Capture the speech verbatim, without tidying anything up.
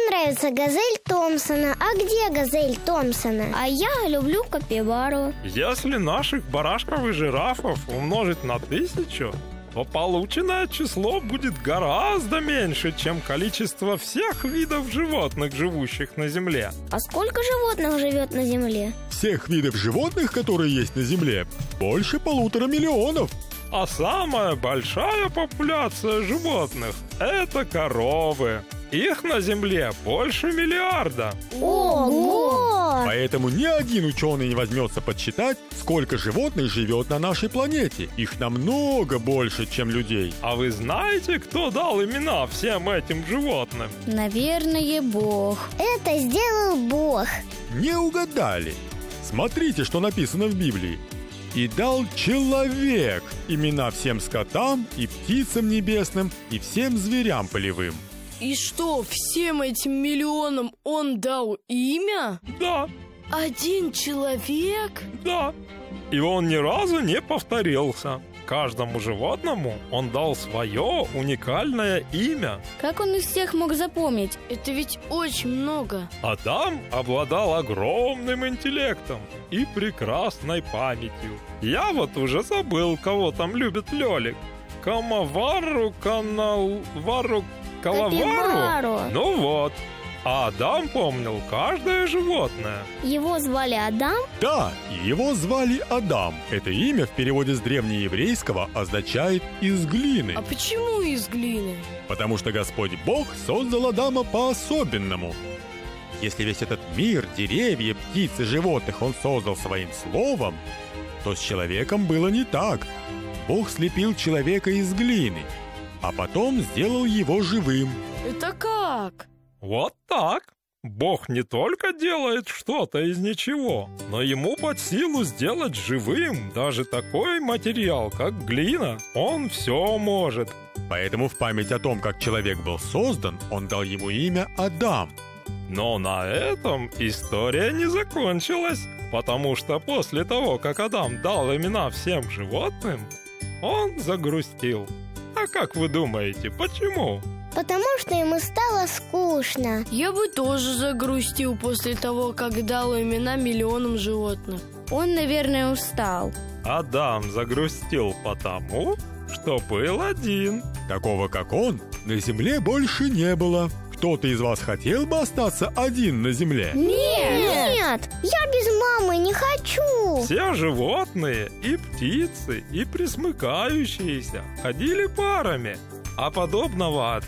нравится газель Томпсона. А где газель Томпсона? А я люблю капибару. Если наших барашков и жирафов умножить на тысячу, то полученное число будет гораздо меньше, чем количество всех видов животных, живущих на Земле. А сколько животных живет на Земле? Всех видов животных, которые есть на Земле, больше полутора миллионов. А самая большая популяция животных – это коровы. Их на Земле больше миллиарда. Ого! Поэтому ни один ученый не возьмется подсчитать, сколько животных живет на нашей планете. Их намного больше, чем людей. А вы знаете, кто дал имена всем этим животным? Наверное, Бог. Это сделал Бог. Не угадали. Смотрите, что написано в Библии. «И дал человек имена всем скотам и птицам небесным и всем зверям полевым». И что, всем этим миллионам он дал имя? Да, Один человек? да. И он ни разу не повторился. Каждому животному он дал свое уникальное имя. Как он из всех мог запомнить? Это ведь очень много. Адам обладал огромным интеллектом и прекрасной памятью. Я вот уже забыл, кого там любит Лёлик. Камавару, каналвару, калавару? Капибару. Ну вот. А Адам помнил каждое животное. Его звали Адам? Да, и его звали Адам. Это имя в переводе с древнееврейского означает «из глины». А почему из глины? Потому что Господь Бог создал Адама по-особенному. Если весь этот мир, деревья, птицы, животных он создал своим словом, то с человеком было не так. Бог слепил человека из глины, а потом сделал его живым. Это как? Вот так. Бог не только делает что-то из ничего, но ему под силу сделать живым даже такой материал, как глина. Он все может. Поэтому в память о том, как человек был создан, он дал ему имя Адам. Но на этом история не закончилась, потому что после того, как Адам дал имена всем животным, он загрустил. А как вы думаете, почему? Потому что ему стало скучно. Я бы тоже загрустил после того, как дал имена миллионам животных. Он, наверное, устал. Адам загрустил потому, что был один. Такого, как он, на земле больше не было. Кто-то из вас хотел бы остаться один на земле? Нет! Нет! Я без мамы не хочу! Все животные, и птицы, и пресмыкающиеся ходили парами. А подобного